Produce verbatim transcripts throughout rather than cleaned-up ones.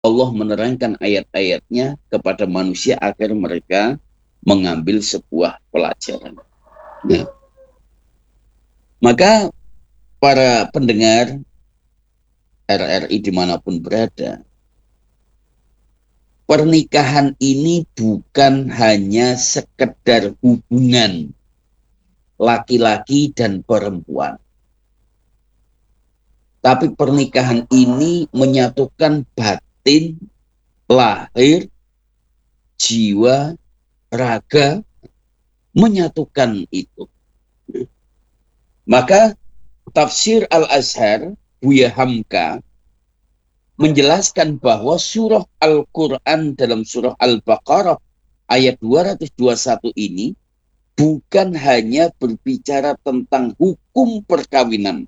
Allah menerangkan ayat-ayatnya kepada manusia agar mereka mengambil sebuah pelajaran. Nah, maka para pendengar R R I dimanapun berada, pernikahan ini bukan hanya sekedar hubungan laki-laki dan perempuan. Tapi pernikahan ini menyatukan batin, lahir, jiwa, raga, menyatukan itu. Maka tafsir Al-Azhar, Buya Hamka, menjelaskan bahwa surah Al-Quran dalam surah Al-Baqarah ayat dua ratus dua puluh satu ini bukan hanya berbicara tentang hukum perkawinan,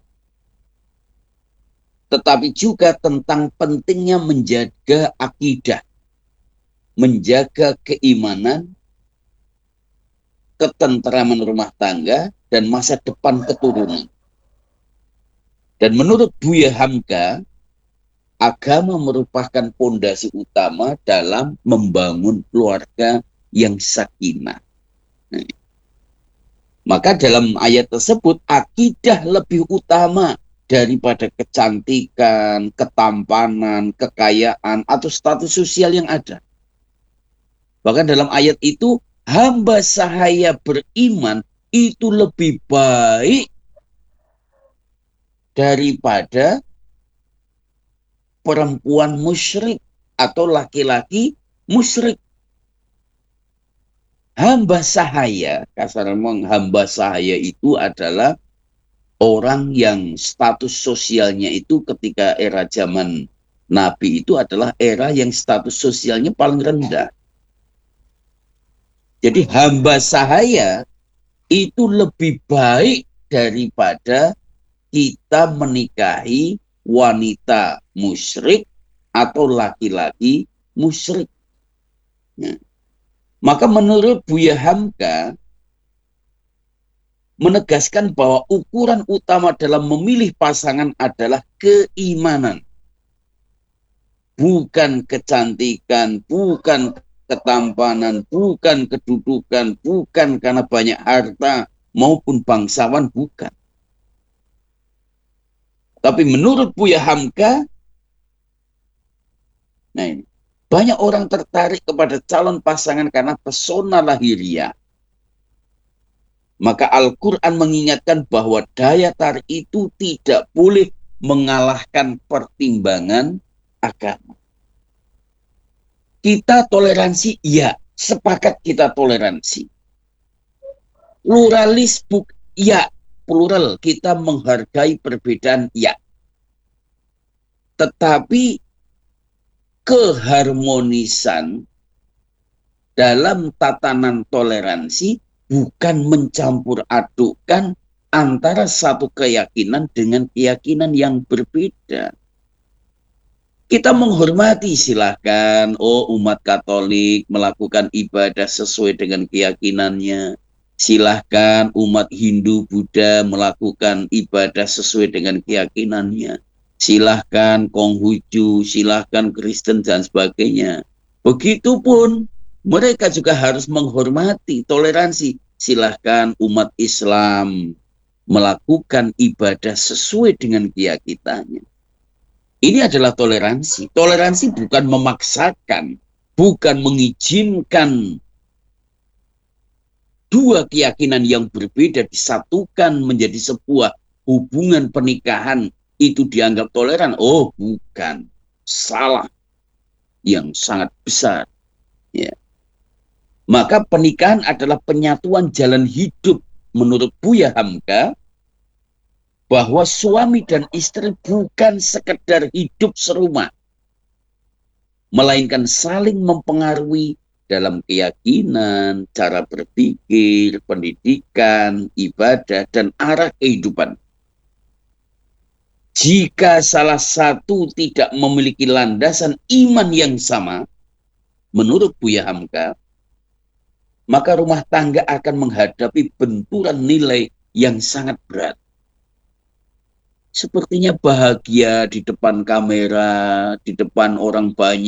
tetapi juga tentang pentingnya menjaga akidah, menjaga keimanan, ketenteraman rumah tangga, dan masa depan keturunan. Dan menurut Buya Hamka, agama merupakan fondasi utama dalam membangun keluarga yang sakinah. Nah, maka dalam ayat tersebut, akidah lebih utama daripada kecantikan, ketampanan, kekayaan, atau status sosial yang ada. Bahkan dalam ayat itu, hamba sahaya beriman itu lebih baik daripada perempuan musyrik atau laki-laki musyrik. Hamba sahaya, kasar ngomong, hamba sahaya itu adalah orang yang status sosialnya itu ketika era zaman Nabi itu adalah era yang status sosialnya paling rendah. Jadi hamba sahaya itu lebih baik daripada kita menikahi wanita musyrik atau laki-laki musyrik. Nah, maka menurut Buya Hamka menegaskan bahwa ukuran utama dalam memilih pasangan adalah keimanan. Bukan kecantikan, bukan ketampanan, bukan kedudukan, bukan karena banyak harta maupun bangsawan, bukan. Tapi menurut Buya Hamka, nah ini, banyak orang tertarik kepada calon pasangan karena pesona lahiriah. Maka Al-Quran mengingatkan bahwa daya tarik itu tidak boleh mengalahkan pertimbangan agama. Kita toleransi, ya, sepakat kita toleransi. Pluralis, buk, ya, plural, kita menghargai perbedaan, ya. Tetapi keharmonisan dalam tatanan toleransi bukan mencampur adukkan antara satu keyakinan dengan keyakinan yang berbeda. Kita menghormati, silahkan, oh umat Katolik melakukan ibadah sesuai dengan keyakinannya. Silahkan umat Hindu, Buddha melakukan ibadah sesuai dengan keyakinannya. Silahkan Konghucu, silahkan Kristen dan sebagainya. Begitupun mereka juga harus menghormati toleransi. Silahkan umat Islam melakukan ibadah sesuai dengan keyakinannya. Ini adalah toleransi. Toleransi bukan memaksakan, bukan mengizinkan dua keyakinan yang berbeda disatukan menjadi sebuah hubungan pernikahan itu dianggap toleran. Oh, bukan. Salah yang sangat besar. Ya. Maka pernikahan adalah penyatuan jalan hidup menurut Buya Hamka, bahwa suami dan istri bukan sekedar hidup serumah, melainkan saling mempengaruhi dalam keyakinan, cara berpikir, pendidikan, ibadah, dan arah kehidupan. Jika salah satu tidak memiliki landasan iman yang sama, menurut Buya Hamka, maka rumah tangga akan menghadapi benturan nilai yang sangat berat. Sepertinya bahagia di depan kamera, di depan orang banyak.